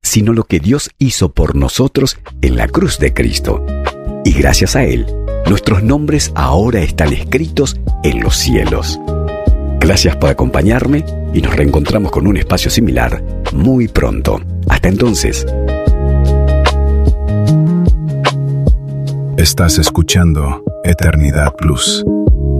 sino lo que Dios hizo por nosotros en la cruz de Cristo. Y gracias a Él, nuestros nombres ahora están escritos en los cielos. Gracias por acompañarme y nos reencontramos con un espacio similar muy pronto. Hasta entonces. Estás escuchando Eternidad Plus.